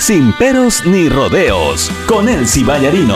Sin peros ni rodeos, con Elsie Ballarino.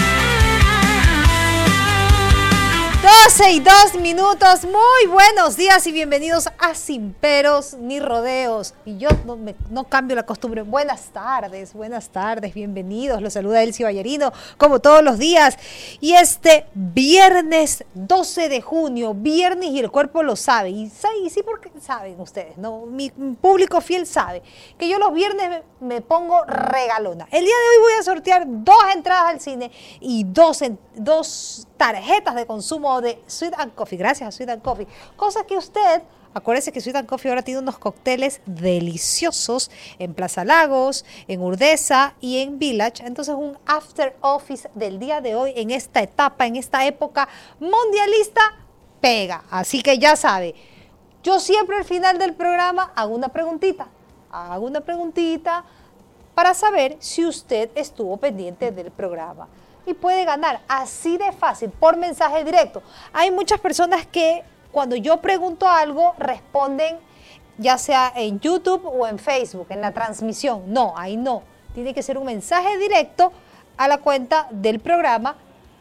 12:02. Muy buenos días y bienvenidos a Sin Peros ni Rodeos. Y yo no cambio la costumbre. Buenas tardes, bienvenidos. Los saluda Elsie Ballarino, como todos los días. Y este viernes 12 de junio, viernes y el cuerpo lo sabe. Y sí, porque saben ustedes, ¿no? Mi público fiel sabe que yo los viernes me pongo regalona. El día de hoy voy a sortear 2 entradas al cine y dos tarjetas de consumo de Sweet and Coffee. Gracias a Sweet and Coffee. Cosa que usted, acuérdese que Sweet and Coffee ahora tiene unos cócteles deliciosos en Plaza Lagos, en Urdesa y en Village. Entonces un after office del día de hoy en esta etapa, en esta época mundialista, pega. Así que ya sabe, yo siempre al final del programa hago una preguntita para saber si usted estuvo pendiente del programa. Y puede ganar así de fácil, por mensaje directo. Hay muchas personas que cuando yo pregunto algo responden ya sea en YouTube o en Facebook, en la transmisión. No, ahí no. Tiene que ser un mensaje directo a la cuenta del programa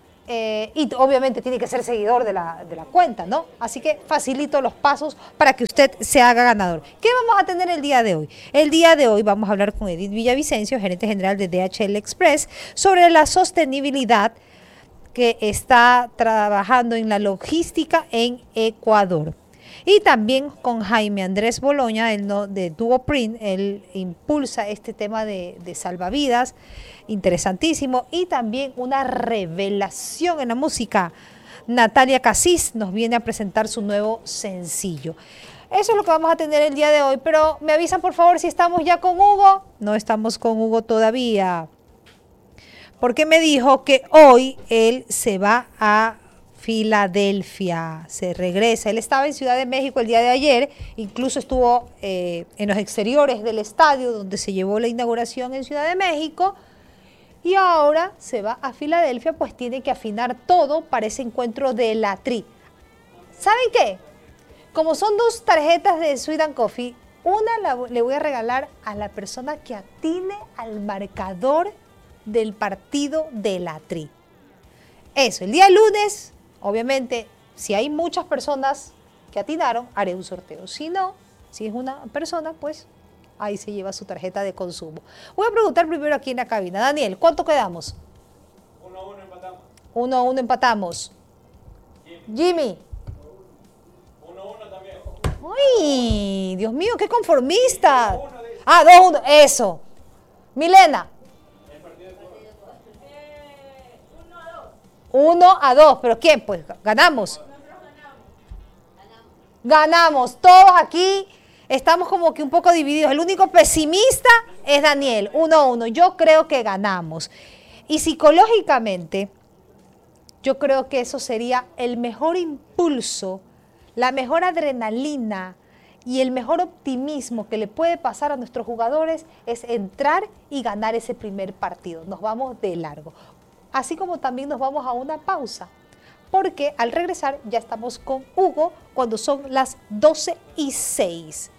y obviamente tiene que ser seguidor de la cuenta, ¿no? Así que facilito los pasos para que usted se haga ganador. ¿Qué vamos a tener el día de hoy? El día de hoy vamos a hablar con Edith Villavicencio, gerente general de DHL Express, sobre la sostenibilidad que está trabajando en la logística en Ecuador. Y también con Jaime Andrés Boloña, de Duoprint. Él impulsa este tema de salvavidas, interesantísimo. Y también una revelación en la música. Natalia Casís nos viene a presentar su nuevo sencillo. Eso es lo que vamos a tener el día de hoy, pero me avisan por favor si estamos ya con Hugo. No estamos con Hugo todavía, porque me dijo que hoy él se va a Filadelfia, se regresa. Él estaba en Ciudad de México el día de ayer, incluso estuvo en los exteriores del estadio donde se llevó la inauguración en Ciudad de México, y ahora se va a Filadelfia, pues tiene que afinar todo para ese encuentro de la Tri. ¿Saben qué? Como son 2 tarjetas de Sweet and Coffee, una le voy a regalar a la persona que atine al marcador del partido de la Tri. Eso, el día lunes. Obviamente, si hay muchas personas que atinaron, haré un sorteo. Si no, si es una persona, pues ahí se lleva su tarjeta de consumo. Voy a preguntar primero aquí en la cabina. Daniel, ¿cuánto quedamos? 1-1 empatamos. 1-1 empatamos. Jimmy. 1-1 también. Uy, Dios mío, qué conformista. 2-1, eso. Milena. 1-2, pero ¿quién? Pues ganamos. Ganamos. Todos aquí estamos como que un poco divididos. El único pesimista es Daniel. 1-1. Yo creo que ganamos. Y psicológicamente, yo creo que eso sería el mejor impulso, la mejor adrenalina y el mejor optimismo que le puede pasar a nuestros jugadores es entrar y ganar ese primer partido. Nos vamos de largo. Así como también nos vamos a una pausa, porque al regresar ya estamos con Hugo cuando son las 12:06.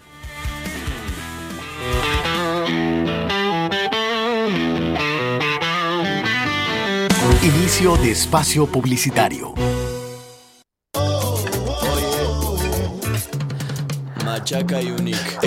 Inicio de espacio publicitario. Machaca y Unique.